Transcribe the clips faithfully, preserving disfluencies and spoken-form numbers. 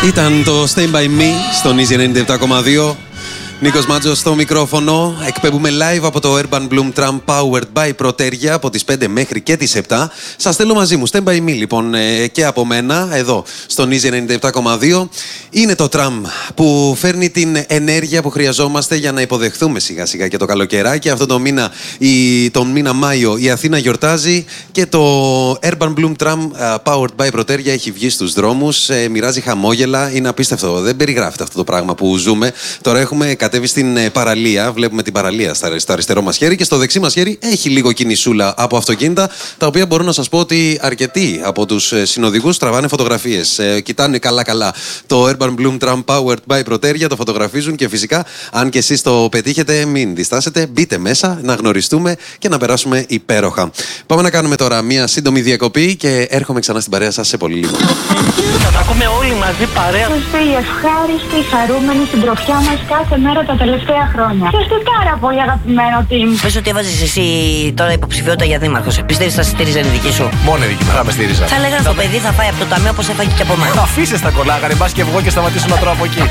Ήταν το Stay By Me στον Easy ενενήντα επτά κόμμα δύο. Νίκος Μάτζος στο μικρόφωνο. Εκπέμπουμε live από το Urban Bloom Tram Powered by Protergia από τις πέντε μέχρι και τις επτά. Σας θέλω μαζί μου. Stand by me λοιπόν και από μένα εδώ στον Easy ενενήντα επτά κόμμα δύο. Είναι το tram που φέρνει την ενέργεια που χρειαζόμαστε για να υποδεχθούμε σιγά σιγά και το καλοκαιράκι. Αυτό το μήνα, η, τον μήνα Μάιο η Αθήνα γιορτάζει και το Urban Bloom Tram Powered by Protergia έχει βγει στους δρόμους. Ε, μοιράζει χαμόγελα. Είναι απίστευτο. Δεν περιγράφεται αυτό το πράγμα που ζούμε. Τώρα έχουμε κατέβει στην παραλία. Βλέπουμε την παραλία στο αριστερό μας χέρι και στο δεξί μας χέρι έχει λίγο κινησούλα από αυτοκίνητα, τα οποία μπορώ να σας πω ότι αρκετοί από τους συνοδηγούς τραβάνε φωτογραφίες. Ε, κοιτάνε καλά-καλά το Urban Bloom Tram Powered by Protergia, το φωτογραφίζουν και φυσικά, αν και εσείς το πετύχετε, μην διστάσετε, μπείτε μέσα να γνωριστούμε και να περάσουμε υπέροχα. Πάμε να κάνουμε τώρα μια σύντομη διακοπή και έρχομαι ξανά στην παρέα σας σε πολύ λίγο. Θα τα ακούμε όλοι μαζί παρέα. Είστε η ευχάριστη, χαρούμενη συντροφιά μας κάθε μέρα τα τελευταία χρόνια. Και είστε πάρα πολύ αγαπημένο team. Πες ότι έβαζες εσύ τώρα υποψηφιότητα για δήμαρχος. Πιστεύεις θα στήριζε η δική σου? Μόνο η δική μου θα με στήριζα. Θα λέγανε στο παιδί θα φάει από το ταμείο όπως έφαγε και από εμάς. Θα αφήσεις τα κολλάγαρη, μπας και βγω και σταματήσω να τρώω από εκεί.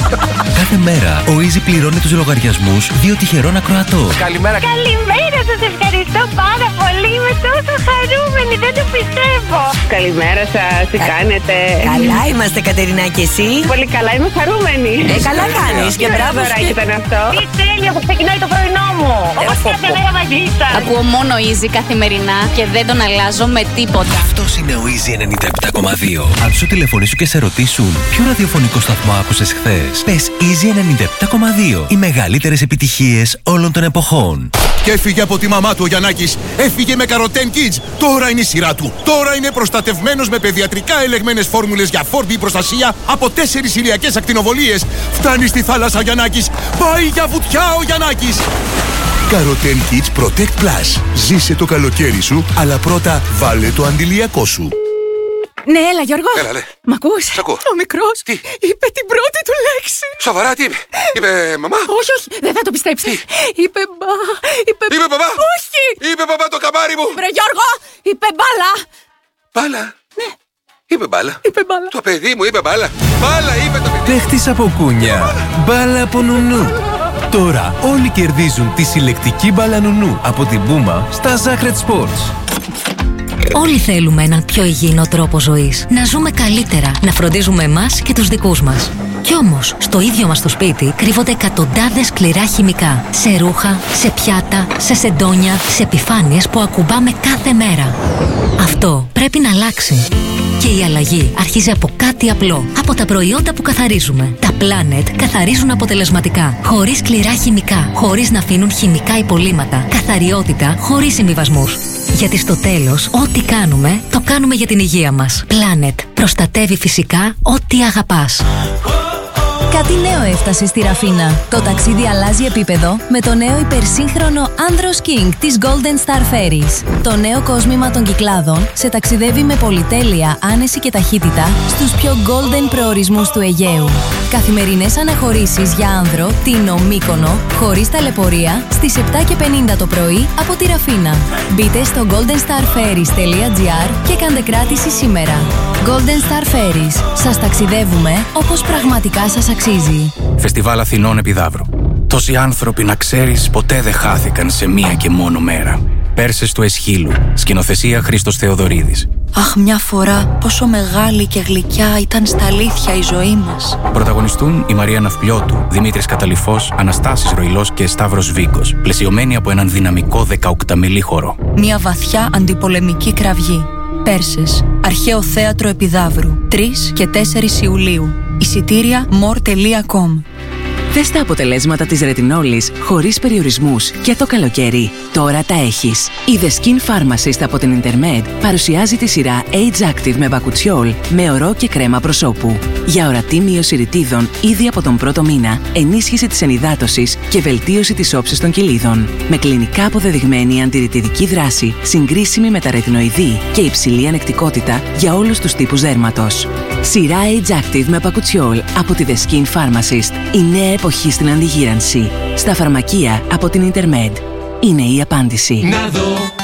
Κάθε μέρα ο Easy πληρώνει τους λογαριασμούς δύο τυχερών ακροατών. Καλημέρα. Καλημέρα, σας ευχαριστώ πάρα πολύ. Είμαι τόσο χαρούμενη, δεν το πιστεύω. Καλημέρα σας, τι κάνετε? Καλά είμαστε, Κατερίνα, και εσύ? Πολύ καλά, είμαι χαρούμενη. Ε, καλά κάνεις και μπράβο σου. Τι ήταν αυτό? Τι τέλεια που ξεκινάει το πρωινό μου. Όπως κάθε μέρα μαζί σας. Ακούω μόνο Easy καθημερινά και δεν τον αλλάζω με τίποτα. Αυτός είναι ο Easy ενενήντα επτά κόμμα δύο. Αν σου τηλεφωνήσουν και σε ρωτήσουν ποιο ραδιοφωνικό σταθμό άκουσες χθες, πες Easy ενενήντα επτά κόμμα δύο. Οι μεγαλύτερες επιτυχίες όλων των εποχών. Και έφυγε από τη μαμά του ο Γιαννάκης. Έφυγε με Καροτέν Kids. Τώρα είναι η σειρά του. Τώρα είναι προστατευμένος με παιδιατρικά ελεγμένες φόρμουλες για φόρμπι προστασία από τέσσερις ηλιακές ακτινοβολίες. Φτάνει στη θάλασσα ο Γιαννάκης. Πάει για βουτιά ο Γιαννάκης. Καροτέν Kids Protect Plus. Ζήσε το καλοκαίρι σου, αλλά πρώτα βάλε το αντιλιακό σου. Ναι, έλα Γιώργο. Έλα, ναι. Μ' ακούς? Σ' ακούω. Ο μικρός Τι? είπε την πρώτη του λέξη. Σοβαρά, τι είπε? Είπε μαμά? Όχι, όχι, δεν θα το πιστέψεις. Είπε μπα, είπε... Είπε μπαμπά? Όχι. Είπε μπαμπά το καμάρι μου. Βρε Γιώργο, είπε μπάλα. Μπάλα? Ναι. Είπε μπάλα. Είπε μπάλα. Το παιδί μου είπε μπάλα. Μπάλα είπε το παιδί. Παίχτης από κούνια, μπάλα από νουνού. Τώρα όλοι κερδίζουν τη συλλεκτική μπάλα νουνού από την Puma στα Sacred Sports. Όλοι θέλουμε έναν πιο υγιεινό τρόπο ζωής. Να ζούμε καλύτερα, να φροντίζουμε εμάς και τους δικούς μας. Κι όμως, στο ίδιο μας το σπίτι κρύβονται εκατοντάδες σκληρά χημικά. Σε ρούχα, σε πιάτα, σε σεντόνια, σε επιφάνειες που ακουμπάμε κάθε μέρα. Αυτό πρέπει να αλλάξει. Και η αλλαγή αρχίζει από κάτι απλό. Από τα προϊόντα που καθαρίζουμε. Τα Planet καθαρίζουν αποτελεσματικά. Χωρίς σκληρά χημικά. Χωρίς να αφήνουν χημικά υπολείμματα. Καθαριότητα χωρίς συμβιβασμούς. Γιατί στο τέλος, ό,τι κάνουμε, το κάνουμε για την υγεία μας. Planet. Προστατεύει φυσικά ό,τι αγαπάς. Κάτι νέο έφτασε στη Ραφίνα. Το ταξίδι αλλάζει επίπεδο με το νέο υπερσύγχρονο Andros King της Golden Star Ferries. Το νέο κόσμημα των Κυκλάδων σε ταξιδεύει με πολυτέλεια, άνεση και ταχύτητα στους πιο golden προορισμούς του Αιγαίου. Καθημερινές αναχωρήσεις για άνδρο, Τίνο, Μύκονο, χωρίς ταλαιπωρία, στις επτά και πενήντα το πρωί από τη Ραφίνα. Μπείτε στο golden star ferries τελεία gr και κάντε κράτηση σήμερα. Golden Star Ferries. Σας ταξιδεύουμε όπως πραγματικά σας αξίζει. Φεστιβάλ Αθηνών Επιδαύρου. Τόσοι άνθρωποι, να ξέρεις, ποτέ δεν χάθηκαν σε μία και μόνο μέρα. Πέρσες του Εσχύλου. Σκηνοθεσία Χρήστος Θεοδωρίδης. Αχ, μια φορά πόσο μεγάλη και γλυκιά ήταν στα αλήθεια η ζωή μας. Πρωταγωνιστούν η Μαρία Ναυπλιώτου, Δημήτρης Καταλυφός, Αναστάσης Ροϊλός και Σταύρος Βίγκος, πλαισιωμένοι από έναν δυναμικό δεκαοκταμιλή χορό. Μια βαθιά αντιπολεμική κραυγή. Πέρσες. Αρχαίο θέατρο Επιδαύρου. τρεις και τέσσερις Ιουλίου. Εισιτήρια more τελεία com. Δες τα αποτελέσματα της ρετινόλης χωρίς περιορισμούς και το καλοκαίρι. Τώρα τα έχεις. Η The Skin Pharmacist από την Intermed παρουσιάζει τη σειρά Age Active με μπακουτσιόλ με ορό και κρέμα προσώπου. Για ορατή μείωση ρητίδων ήδη από τον πρώτο μήνα, ενίσχυση της ενυδάτωσης και βελτίωση της όψης των κοιλίδων. Με κλινικά αποδεδειγμένη αντιρρητιδική δράση, συγκρίσιμη με τα ρετινοειδή και υψηλή ανεκτικότητα για όλους τους τύπους δέρματος. Σειρά Age Active με μπακουτσιόλ από τη The Skin Pharmacist. Η νέα εποχή στην αντιγύρανση. Στα φαρμακεία από την Intermed. Είναι η απάντηση. Να δω